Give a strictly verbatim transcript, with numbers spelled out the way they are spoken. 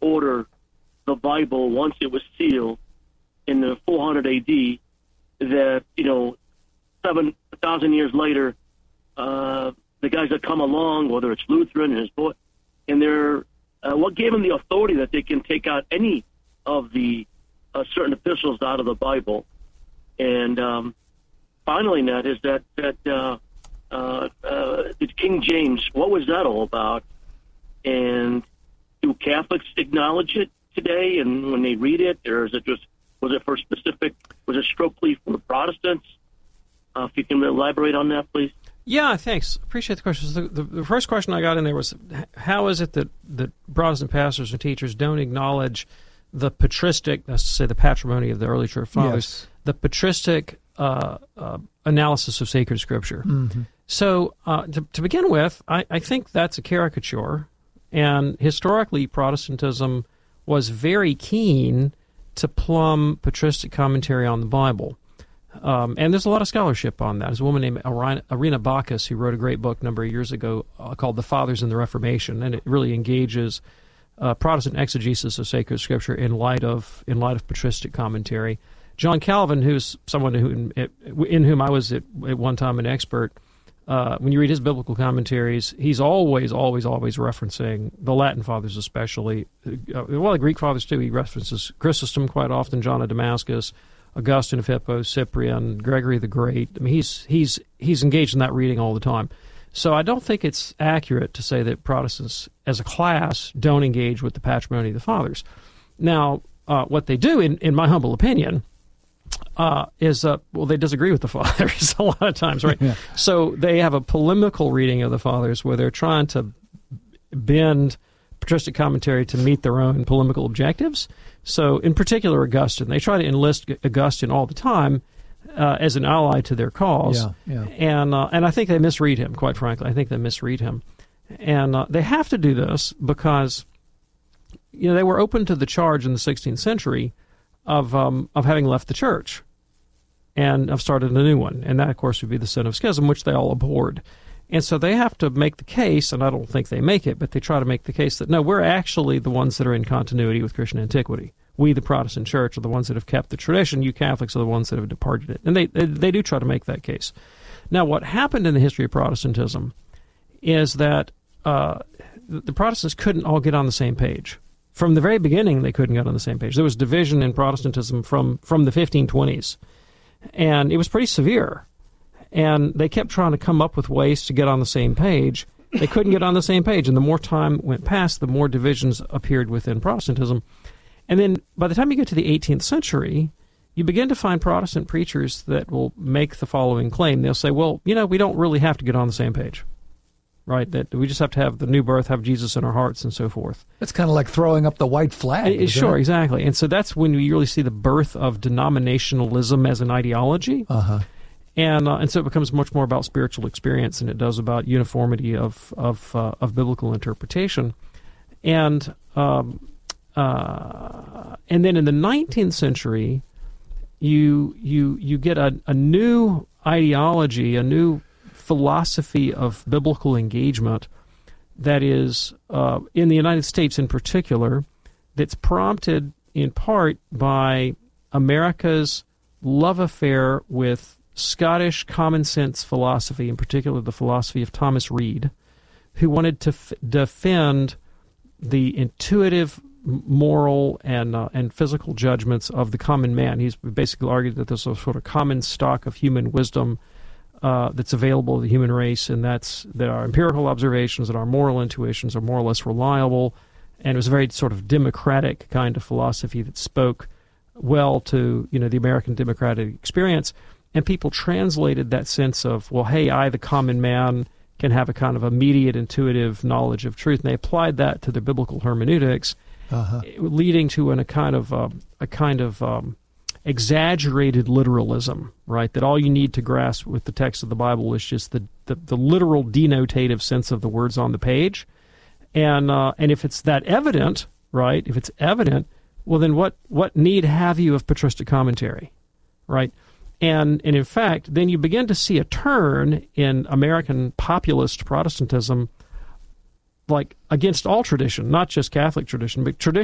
order the Bible once it was sealed in the four hundred A D, that, you know, seven thousand years later, uh, the guys that come along, whether it's Lutheran and his boy, and they're, uh, what gave them the authority that they can take out any of the uh, certain epistles out of the Bible? And um, finally, Ned, is that, that uh, uh, uh, King James, what was that all about? And do Catholics acknowledge it today, and when they read it, or is it just, was it for specific, was it strictly for Protestants? Uh, if you can elaborate on that, please. Yeah, thanks. Appreciate the question. The, the, the first question I got in there was, how is it that, that Protestant pastors and teachers don't acknowledge the patristic, that's to say the patrimony of the early church fathers, yes. the patristic uh, uh, analysis of sacred scripture? Mm-hmm. So uh, to, to begin with, I, I think that's a caricature, and historically Protestantism was very keen to plumb patristic commentary on the Bible. Um, and there's a lot of scholarship on that. There's a woman named Irina Bacchus who wrote a great book a number of years ago uh, called The Fathers and the Reformation, and it really engages uh, Protestant exegesis of sacred scripture in light of in light of patristic commentary. John Calvin, who's someone who in, in whom I was at, at one time an expert, uh, when you read his biblical commentaries, he's always, always, always referencing the Latin fathers especially. Uh, well, the Greek fathers too. He references Chrysostom quite often, John of Damascus, Augustine of Hippo, Cyprian, Gregory the Great. I mean, he's he's he's engaged in that reading all the time. So I don't think it's accurate to say that Protestants, as a class, don't engage with the patrimony of the fathers. Now, uh, what they do, in, in my humble opinion, uh, is uh, well, they disagree with the fathers a lot of times, right? Yeah. So they have a polemical reading of the fathers where they're trying to bend patristic commentary to meet their own polemical objectives. So, in particular, Augustine. They try to enlist Augustine all the time uh, as an ally to their cause. Yeah, yeah. And uh, and I think they misread him, quite frankly. I think they misread him. And uh, they have to do this because, you know, they were open to the charge in the sixteenth century of um, of having left the church and have started a new one. And that, of course, would be the sin of schism, which they all abhorred. And so they have to make the case, and I don't think they make it, but they try to make the case that, no, we're actually the ones that are in continuity with Christian antiquity. We, the Protestant church, are the ones that have kept the tradition. You Catholics are the ones that have departed it. And they, they, they do try to make that case. Now, what happened in the history of Protestantism is that uh, the Protestants couldn't all get on the same page. From the very beginning, they couldn't get on the same page. There was division in Protestantism from, from the fifteen twenties, and it was pretty severe. And they kept trying to come up with ways to get on the same page. They couldn't get on the same page, and the more time went past, the more divisions appeared within Protestantism. And then by the time you get to the eighteenth century, you begin to find Protestant preachers that will make the following claim. They'll say, well, you know, we don't really have to get on the same page, right? That we just have to have the new birth, have Jesus in our hearts, and so forth. It's kind of like throwing up the white flag. Uh, sure, it? exactly. And so that's when you really see the birth of denominationalism as an ideology. Uh-huh. And uh, and so it becomes much more about spiritual experience than it does about uniformity of of, uh, of biblical interpretation. And um, uh, and then in the nineteenth century, you you you get a, a new ideology, a new philosophy of biblical engagement that is uh, in the United States in particular, that's prompted in part by America's love affair with Scottish common sense philosophy, in particular the philosophy of Thomas Reid, who wanted to f- defend the intuitive, moral, and uh, and physical judgments of the common man. He's basically argued that there's a sort of common stock of human wisdom uh, that's available to the human race, and that's that our empirical observations and our moral intuitions are more or less reliable. And it was a very sort of democratic kind of philosophy that spoke well to, you know, the American democratic experience. And people translated that sense of, well, hey, I, the common man, can have a kind of immediate, intuitive knowledge of truth. And they applied that to their biblical hermeneutics, uh-huh. leading to an, a kind of uh, a kind of um, exaggerated literalism, right? That all you need to grasp with the text of the Bible is just the the, the literal denotative sense of the words on the page. And uh, and if it's that evident, right? If it's evident, well, then what what need have you of patristic commentary, right? And, and in fact, then you begin to see a turn in American populist Protestantism, like against all tradition, not just Catholic tradition, but tradition